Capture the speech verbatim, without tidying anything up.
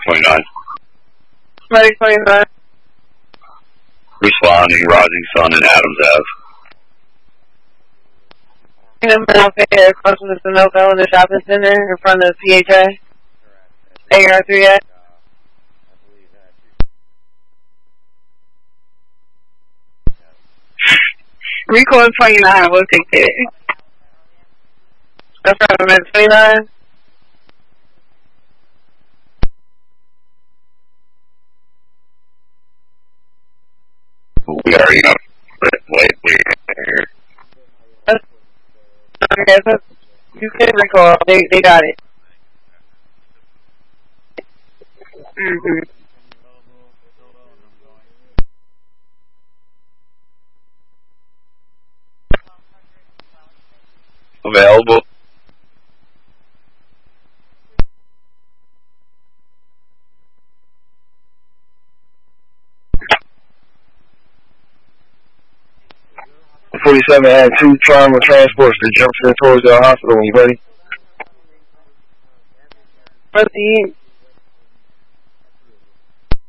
twenty-nine. Medic twenty-nine. Responding, Rising Sun and Adams Ave. Number out there, close to the Sunoco in the shopping center in front of the P H A. A R three A. Recall twenty-nine, we'll take it. That's right, I'm at twenty-nine. We already know. Wait, wait, wait. Okay, so you can recall. They they got it. Mm-hmm. Available. forty-seven had two trauma transports to Jefferson towards the hospital when you ready. Proceed.